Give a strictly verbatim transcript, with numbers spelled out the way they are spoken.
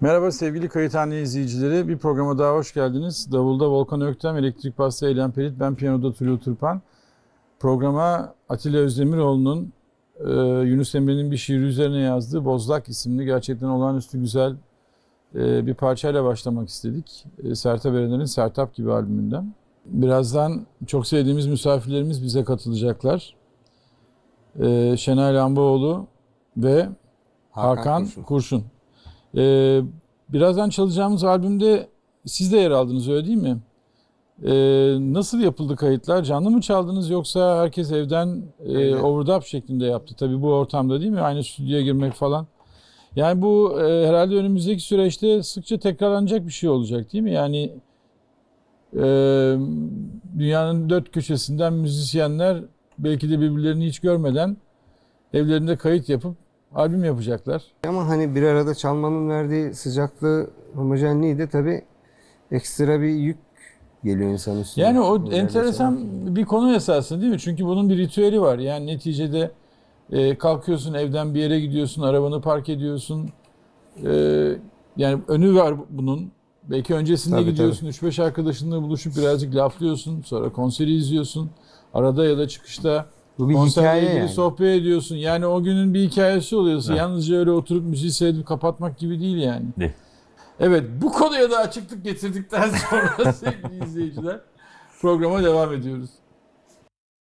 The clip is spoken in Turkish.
Merhaba sevgili Kayıthane izleyicileri. Bir programa daha hoş geldiniz. Davulda Volkan Öktem, elektrik basta Eylem Pelit, ben piyanoda Tulu Turpan. Programa Atilla Özdemiroğlu'nun e, Yunus Emre'nin bir şiiri üzerine yazdığı Bozlak isimli gerçekten olağanüstü güzel e, bir parçayla başlamak istedik. E, Sertab Erener'in Sertap gibi albümünden. Birazdan çok sevdiğimiz misafirlerimiz bize katılacaklar. E, Şenay Lambaoğlu ve Hakan, Hakan Kurşun. Kurşun. Ee, birazdan çalacağımız albümde siz de yer aldınız, öyle değil mi? Ee, nasıl yapıldı kayıtlar? Canlı mı çaldınız yoksa herkes evden e, evet. overdub şeklinde yaptı? Tabii bu ortamda değil mi? Aynı stüdyoya girmek falan. Yani bu e, herhalde önümüzdeki süreçte sıkça tekrarlanacak bir şey olacak değil mi? Yani e, dünyanın dört köşesinden müzisyenler belki de birbirlerini hiç görmeden evlerinde kayıt yapıp albüm yapacaklar. Ama hani bir arada çalmanın verdiği sıcaklığı, homojenliği de tabii ekstra bir yük geliyor insanın üstüne. Yani o enteresan bir konu esasında değil mi? Çünkü bunun bir ritüeli var. Yani neticede e, kalkıyorsun, evden bir yere gidiyorsun, arabanı park ediyorsun. E, yani önü var bunun. Belki öncesinde tabii, gidiyorsun, üç beş arkadaşınla buluşup birazcık laflıyorsun. Sonra konseri izliyorsun. Arada ya da çıkışta bu bir konserle ilgili yani. sohbet ediyorsun. Yani o günün bir hikayesi oluyorsa evet. Yalnızca öyle oturup müziği seyredip kapatmak gibi değil yani. Ne? Evet, bu konuya da açıklık getirdikten sonra sevgili izleyiciler programa devam ediyoruz.